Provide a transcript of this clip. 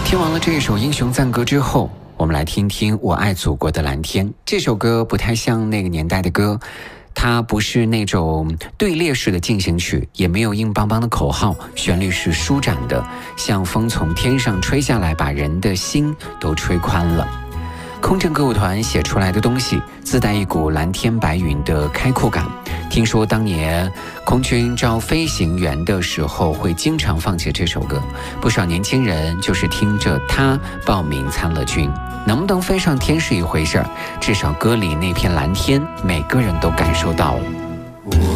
听完了这一首英雄赞歌之后，我们来听听我爱祖国的蓝天。这首歌不太像那个年代的歌，它不是那种队列式的进行曲，也没有硬邦邦的口号，旋律是舒展的，像风从天上吹下来，把人的心都吹宽了。空政歌舞团写出来的东西自带一股蓝天白云的开阔感。听说当年空军招飞行员的时候会经常放起这首歌，不少年轻人就是听着它报名参了军。能不能飞上天是一回事儿，至少歌里那片蓝天每个人都感受到了。